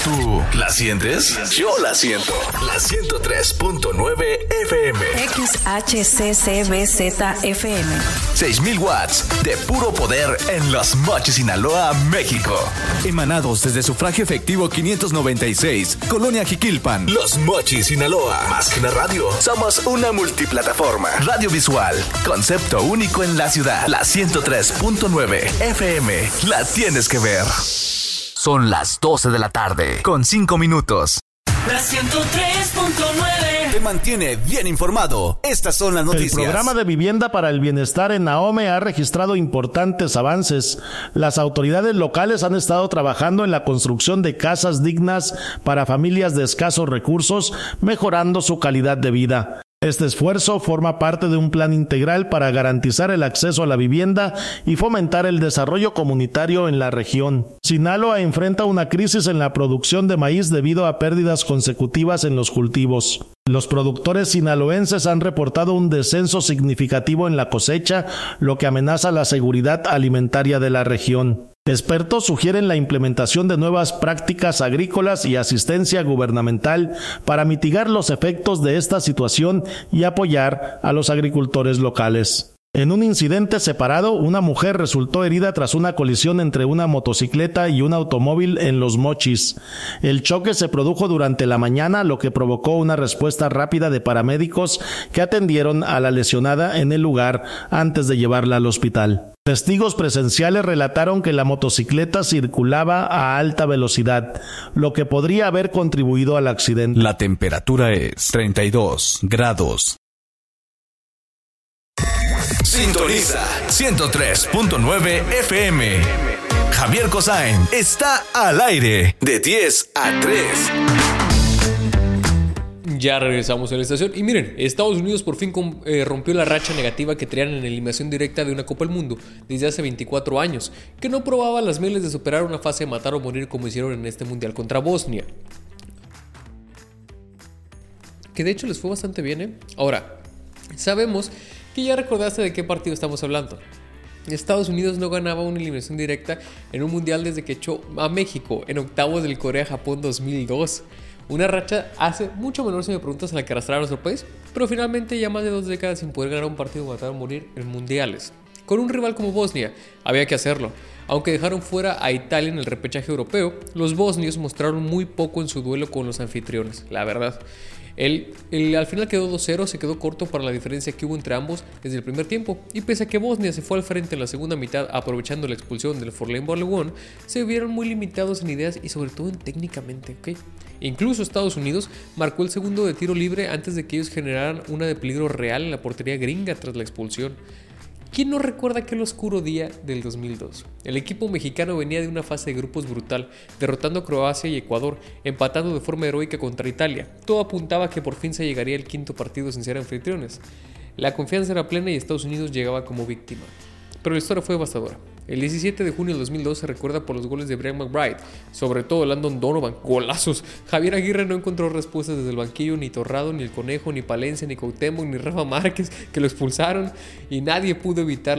¿Tú la sientes? Yo la siento. La 103.9 FM. XHCCBZ-FM. 6,000 watts de puro poder en Los Mochis, Sinaloa, México. Emanados desde Sufragio Efectivo 596, Colonia Jiquilpan. Los Mochis, Sinaloa. Más que una radio, somos una multiplataforma. Radio visual, concepto único en la ciudad. La 103.9 FM. La tienes que ver. Son las 12 de la tarde, con 5 minutos. La 103.9 te mantiene bien informado. Estas son las noticias. El programa de vivienda para el bienestar en Ahome ha registrado importantes avances. Las autoridades locales han estado trabajando en la construcción de casas dignas para familias de escasos recursos, mejorando su calidad de vida. Este esfuerzo forma parte de un plan integral para garantizar el acceso a la vivienda y fomentar el desarrollo comunitario en la región. Sinaloa enfrenta una crisis en la producción de maíz debido a pérdidas consecutivas en los cultivos. Los productores sinaloenses han reportado un descenso significativo en la cosecha, lo que amenaza la seguridad alimentaria de la región. Expertos sugieren la implementación de nuevas prácticas agrícolas y asistencia gubernamental para mitigar los efectos de esta situación y apoyar a los agricultores locales. En un incidente separado, una mujer resultó herida tras una colisión entre una motocicleta y un automóvil en Los Mochis. El choque se produjo durante la mañana, lo que provocó una respuesta rápida de paramédicos que atendieron a la lesionada en el lugar antes de llevarla al hospital. Testigos presenciales relataron que la motocicleta circulaba a alta velocidad, lo que podría haber contribuido al accidente. La temperatura es 32 grados. Sintoniza 103.9 FM. Javier Cosain está al aire de 10 a 3. Ya regresamos a la estación y miren, Estados Unidos por fin rompió la racha negativa que traían en eliminación directa de una Copa del Mundo desde hace 24 años, que no probaba las mieles de superar una fase de matar o morir como hicieron en este mundial contra Bosnia. Que de hecho les fue bastante bien, Ahora, sabemos que ya recordaste de qué partido estamos hablando. Estados Unidos no ganaba una eliminación directa en un mundial desde que echó a México en octavos del Corea-Japón 2002. Una racha hace mucho menor, si me preguntas, a la que arrastraba nuestro país, pero finalmente ya más de 2 décadas sin poder ganar un partido matar o morir en mundiales. Con un rival como Bosnia, había que hacerlo. Aunque dejaron fuera a Italia en el repechaje europeo, los bosnios mostraron muy poco en su duelo con los anfitriones, la verdad. Al final quedó 2-0, se quedó corto para la diferencia que hubo entre ambos desde el primer tiempo, y pese a que Bosnia se fue al frente en la segunda mitad aprovechando la expulsión del Forlán Balogun, se vieron muy limitados en ideas y sobre todo en técnicamente, Incluso Estados Unidos marcó el segundo de tiro libre antes de que ellos generaran una de peligro real en la portería gringa tras la expulsión. ¿Quién no recuerda aquel oscuro día del 2002? El equipo mexicano venía de una fase de grupos brutal, derrotando a Croacia y Ecuador, empatando de forma heroica contra Italia. Todo apuntaba a que por fin se llegaría el quinto partido sin ser anfitriones. La confianza era plena y Estados Unidos llegaba como víctima. Pero la historia fue devastadora. El 17 de junio de 2002 se recuerda por los goles de Brian McBride, sobre todo Landon Donovan, golazos. Javier Aguirre no encontró respuestas desde el banquillo, ni Torrado, ni el Conejo, ni Palencia, ni Cuauhtémoc, ni Rafa Márquez, que lo expulsaron, y nadie pudo evitar